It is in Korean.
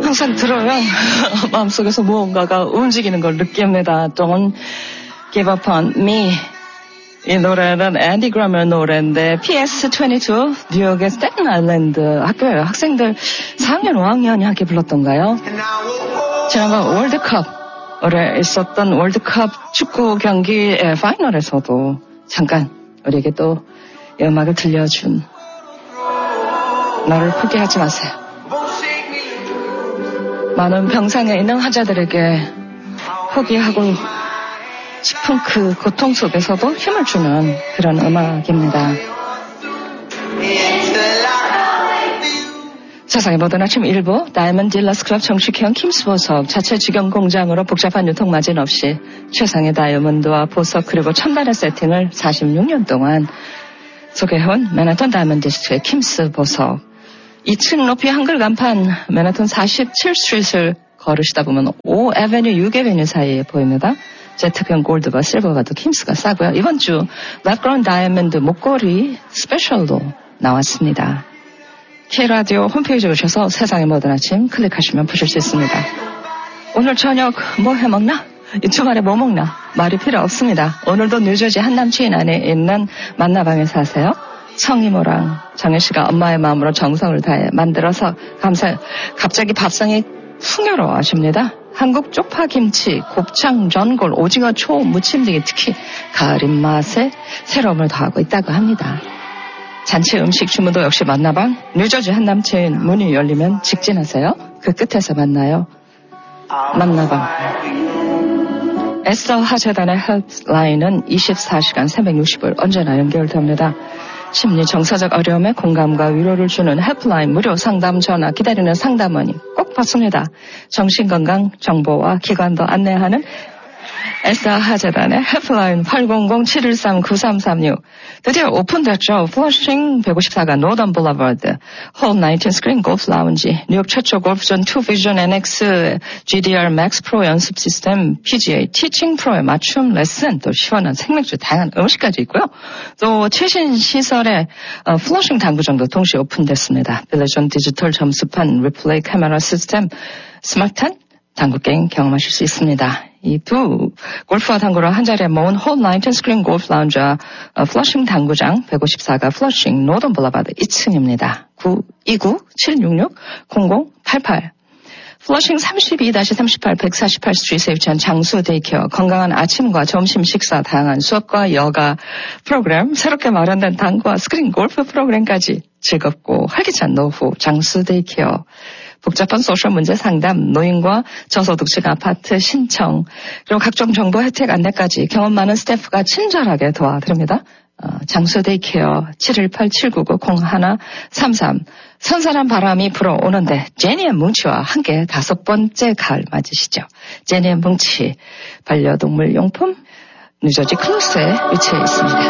항상 들으면 마음속에서 무언가가 움직이는 걸 느낍니다. Don't give up on me. 이 노래는 앤디 그라머의 노래인데 PS22 뉴욕의 스탠튼 아일랜드 학교예요. 학생들 4학년 5학년이 함께 불렀던가요? 지난번 월드컵 올해 있었던 월드컵 축구 경기의 파이널에서도 잠깐 우리에게 또 이 음악을 들려준 나를 포기하지 마세요. 많은 병상에 있는 환자들에게 포기하고 싶은 그 고통 속에서도 힘을 주는 그런 음악입니다. 세상의 모든 아침 1부 다이아몬드 딜러스 클럽 정식형 킴스 보석 자체 직영 공장으로 복잡한 유통 마진 없이 최상의 다이아몬드와 보석 그리고 첨단의 세팅을 46년 동안 소개해온 맨하탄 다이아몬드 디스트리의 킴스 보석 2층 높이 한글 간판 맨하탄 47스트리트를 걸으시다 보면 5애베뉴 6애베뉴 사이에 보입니다. 제트병 골드와 실버가도 킴스가 싸고요. 이번 주 랩그라운 다이아몬드 목걸이 스페셜도 나왔습니다. K라디오 홈페이지에 오셔서 세상의 모든 아침 클릭하시면 보실 수 있습니다. 오늘 저녁 뭐 해먹나? 이 주말에 뭐 먹나? 말이 필요 없습니다. 오늘도 뉴저지 한남치인 안에 있는 만나방에 사세요. 청이모랑 정혜씨가 엄마의 마음으로 정성을 다해 만들어서 갑자기 밥상이 풍요로워하십니다. 한국 쪽파김치, 곱창, 전골, 오징어, 초, 무침 등이 특히 가을 입맛에 새로움을 더하고 있다고 합니다. 잔치 음식 주문도 역시 만나방 뉴저지 한남체인 문이 열리면 직진하세요. 그 끝에서 만나요. 만나방. 에스더 하재단의 헬프라인은 24시간 360일 언제나 연결됩니다. 심리 정서적 어려움에 공감과 위로를 주는 헬프라인 무료 상담 전화 기다리는 상담원이 꼭 받습니다. 정신건강 정보와 기관도 안내하는 에스더 하재단의 헬프라인 800-713-9336 드디어 오픈됐죠. 플러싱 154가 노던 블라버드 홀 19 스크린 골프 라운지 뉴욕 최초 골프존 2 비전 NX GDR 맥스 프로 연습 시스템 PGA 티칭 프로의 맞춤 레슨 또 시원한 생맥주 다양한 음식까지 있고요. 또 최신 시설의 플러싱 당구장도 동시에 오픈됐습니다. 빌레존 디지털 점수판 리플레이 카메라 시스템 스마트한 당구 게임 경험하실 수 있습니다. 이 두 골프와 당구를 한자리에 모은 홀 19 스크린 골프 라운지와 플러싱 당구장 154가 플러싱 노던 블라바드 2층입니다. 929-766-0088 플러싱 32-38 148 스트리트에 위치한 장수 데이케어 건강한 아침과 점심 식사 다양한 수업과 여가 프로그램 새롭게 마련된 당구와 스크린 골프 프로그램까지 즐겁고 활기찬 노후 장수 데이케어 복잡한 소셜 문제 상담, 노인과 저소득층 아파트 신청, 그리고 각종 정보 혜택 안내까지 경험 많은 스태프가 친절하게 도와드립니다. 장수 데이케어 718-799-0133 선선한 바람이 불어오는데 제니의 뭉치와 함께 5번째 가을 맞으시죠. 제니의 뭉치 반려동물 용품 뉴저지 클로스에 위치해 있습니다.